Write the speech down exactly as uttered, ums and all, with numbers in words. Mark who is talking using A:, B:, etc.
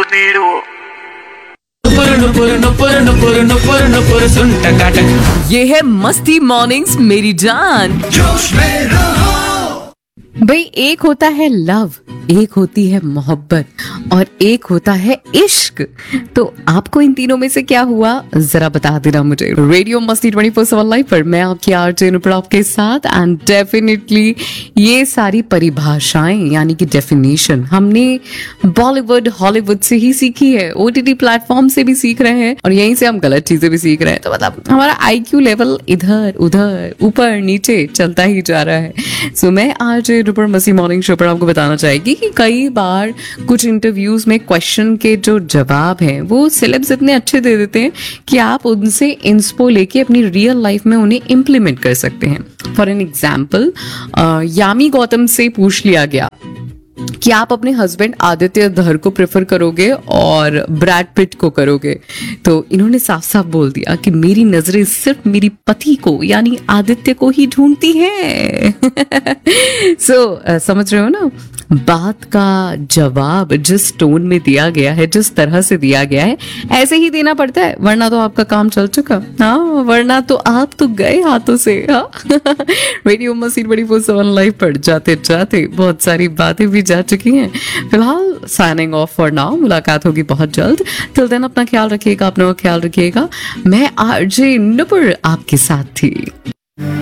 A: నీరు
B: ये है मस्ती मॉर्निंग्स मेरी जान।
A: जोश में रहो।
B: भाई एक होता है लव, एक होती है मोहब्बत और एक होता है इश्क। तो आपको इन तीनों में से क्या हुआ जरा बता देना मुझे। रेडियो मस्ती ट्वेंटी फोर सेवन लाइव पर मैं आपकी आरजे नुपुर आपके साथ। एंड डेफिनेटली ये सारी परिभाषाएं यानी कि डेफिनेशन हमने बॉलीवुड हॉलीवुड से ही सीखी है, ओटीटी प्लेटफॉर्म से भी सीख रहे हैं और यहीं से हम गलत चीजें भी सीख रहे हैं। तो मतलब हमारा आईक्यू लेवल इधर उधर ऊपर नीचे चलता ही जा रहा है। सो so, मैं आज नुपुर मस्ती मॉर्निंग शो पर आपको बताना चाहेगी कि कई बार कुछ इंटरव्यूज में क्वेश्चन के जो जवाब हैं वो सेलेब्स इतने अच्छे दे देते हैं कि आप उनसे इंस्पो लेके अपनी रियल लाइफ में उन्हें इम्प्लीमेंट कर सकते हैं। For an example, Yami Gautam से पूछ लिया गया कि आप अपने हस्बैंड आदित्य धर को प्रेफर करोगे और ब्रैड पिट को करोगे। तो इन्होंने साफ साफ बोल दिया कि मेरी नजरें सिर्फ मेरी पति को यानी आदित्य को ही ढूंढती हैं। सो so, uh, समझ रहे हो ना, बात का जवाब जिस टोन में दिया गया है, जिस तरह से दिया गया है, ऐसे ही देना पड़ता है, वरना तो आपका काम चल चुका। हाँ, वरना तो आप तो गए हाथों से। हाँ, रेडियो मस्ती ट्वेंटी फोर सेवन लाइव पर जाते जाते बहुत सारी बातें भी जा चुकी हैं। फिलहाल साइनिंग ऑफ फॉर नाउ, मुलाकात होगी बहुत जल्द। टिल देन अपना ख्याल रखिएगा, अपना ख्याल रखिएगा। मैं आरजे नुपुर आपके साथ थी।